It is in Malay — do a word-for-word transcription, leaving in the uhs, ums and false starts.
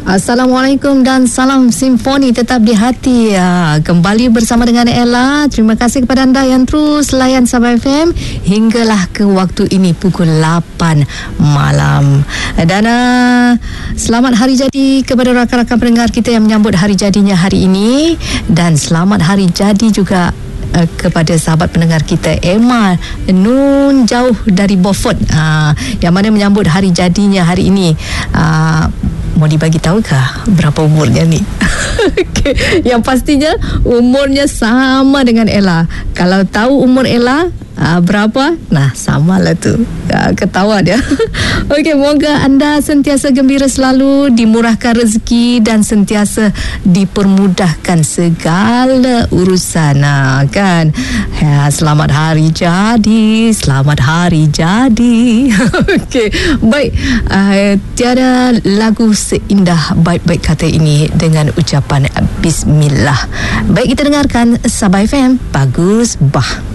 Assalamualaikum dan salam simfoni tetap di hati. Ya, kembali bersama dengan Ella. Terima kasih kepada anda yang terus layan Sabah F M hinggalah ke waktu ini pukul lapan malam. Dan uh, selamat hari jadi kepada rakan-rakan pendengar kita yang menyambut hari jadinya hari ini, dan selamat hari jadi juga Uh, kepada sahabat pendengar kita Emma Nun jauh dari Beaufort, uh, yang mana menyambut hari jadinya hari ini. uh, Mau dibagi tahukah berapa umurnya ni? Okay. Yang pastinya umurnya sama dengan Ella. Kalau tahu umur Ella uh, berapa? Nah, samalah tu. Uh, ketawa dia. Okey, moga anda sentiasa gembira selalu, dimurahkan rezeki dan sentiasa dipermudahkan segala urusan. Nah, kan? Ya, selamat hari jadi, selamat hari jadi. Okey, baik. Uh, tiada lagu seindah baik-baik kata ini dengan ucapan Bismillah. Baik, kita dengarkan Sabah F M. Bagus bah.